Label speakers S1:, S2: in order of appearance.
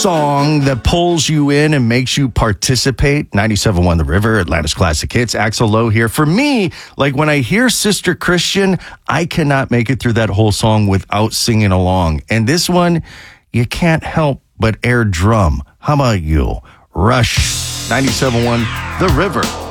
S1: song that pulls you in and makes you participate. 97.1 The River, Atlanta's Classic Hits. Axl Lowe here. For me, like when I hear Sister Christian, I cannot make it through that whole song without singing along. And this one, you can't help but air drum. How about you? Rush, 97.1 The River.